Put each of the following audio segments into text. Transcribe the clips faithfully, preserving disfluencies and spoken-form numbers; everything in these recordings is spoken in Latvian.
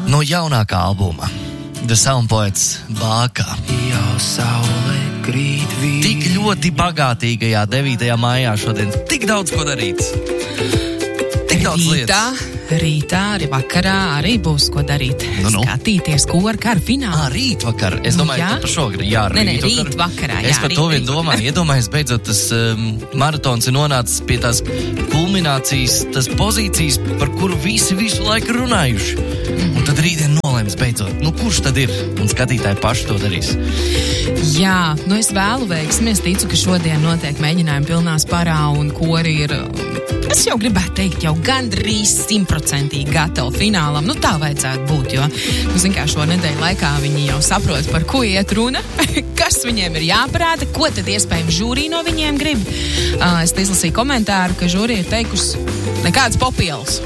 no jaunākā albuma The Sound Poets Bāka. Tik ļoti bagātīgajā devītajā maijā šodien. Tik daudz ko darīt. Tik daudz Rītā, lietas. rītā, arī vakarā arī būs ko darīt. Nu, nu. Skatīties, ko ar karu finālu. Ā, rīt vakar. Es domāju, Jā? ka par šo jā, Nē, nē, rīt rīt vakar. vakarā, Es jā, par rīt, to vien rīt domāju. Iedomājies, beidzot tas um, maratons ir nonācis pie tās kulminācijas, tas pozīcijas, par kuru visi visu laiku runājuši. Un tad rītdien nolēms beidzot. Nu, kurš tad ir? Un skatītāji paši to darīs. Jā, nu es vēlu veiksmi. Es ticu, ka šodien notiek mēģinājumi pilnā sparā un kori ir, es jau gribētu teikt, jau gandrīz simtprocentīgi gatavi finālam. Nu tā vajadzētu būt, jo, nu zin kā, šo nedēļu laikā viņi jau saprot, par ko iet runa, kas viņiem ir jāparāda, ko tad iespējams žūrī no viņiem grib. Uh, es izlasīju komentāru, ka žūrī ir teikusi nekādas popielas.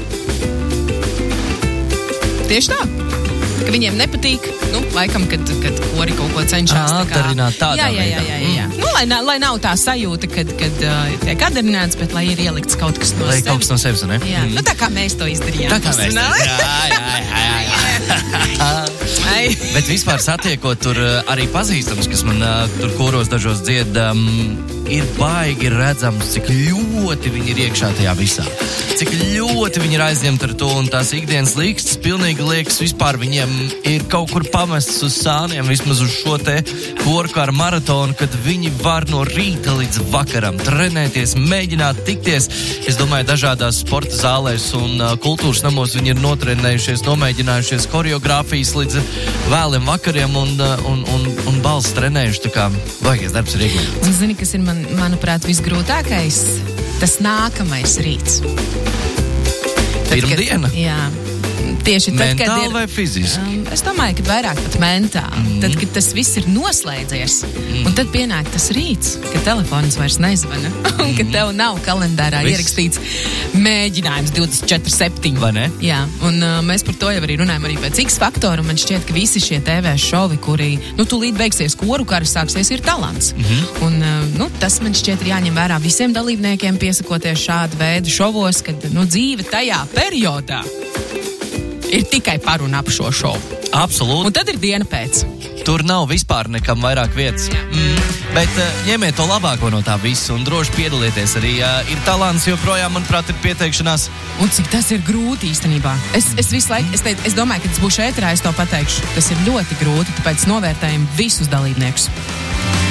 Tieši tā. Ka viņiem nepatīk, nu, laikam, kad, kad kori kaut ko cenšas Ā, atdarināt tādā jā, jā, jā, veidā. jā, jā. Mm. Nu, lai, na- lai nav tā sajūta, kad, kad uh, tiek atdarināts, bet lai ir ielikts kaut kas no Lai sevis. kaut kas no sevis, ne? Jā, mm. nu tā kā mēs to izdarījām. Tā kā mēs. Jā, jā, jā, jā. Ai. Bet vispār satiekot tur uh, arī pazīstams, kas man uh, tur koros dažos dzied, um, ir baigi redzams, cik ļoti viņi ir iekšā tajā visā. Cik ļoti viņi ir aizņemti ar to, un tās ikdienas līkstas pilnīgi liekas vispār viņiem ir kaut kur pamestas uz sāniem, vismaz uz šo te korkāru maratonu, kad viņi var no rīta līdz vakaram trenēties, mēģināt tikties. Es domāju, dažādās sporta zālēs un uh, kultūras namos viņi ir notrenējušies, nomēģinājušies koreogrāfijas līdz vēliem vakariem un, uh, un, un, un balss trenējuši, tā kā vajagais darbs ir ieguldīts. Un zini, kas ir, man, manuprāt, visgrūtākais? Tas nākamais rīts. Tad, Pirmdiena? Kad, jā. Tieši tad, Mentāli kad ir, vai fiziski? Um, es domāju, ka vairāk pat mentāli. Mm. Tad, kad tas viss ir noslēdzies, mm. un tad pienāk tas rīts, kad telefons vairs nezvana, un mm. kad tev nav kalendārā Viss. ierakstīts mēģinājums divdesmit četri septiņi. Vai ne? Jā, un uh, mēs par to jau arī runājam arī pēc X faktoru, un man šķiet, ka visi šie T V šovi, kuri, nu, tūlīt beigsies koru karas, sāksies, ir talants. Mm-hmm. Un, uh, nu, tas man šķiet ir jāņem vērā visiem dalībniekiem, piesakoties šādu veidu šovos, kad, nu, dzīve tajā periodā ir tikai par un ap šo šovu. Absolūti. Un tad ir diena pēc. Tur nav vispār nekam vairāk vietas. Mm. Bet uh, ņemiet to labāko no tā visa un droši piedalieties arī. Uh, ir talants joprojām, manuprāt, ir pieteikšanās. Un cik tas ir grūti īstenībā. Es, es visu laiku, es, teicu, es domāju, ka tas būs ēterā, es to pateikšu. Tas ir ļoti grūti, tāpēc novērtējam visus dalībniekus.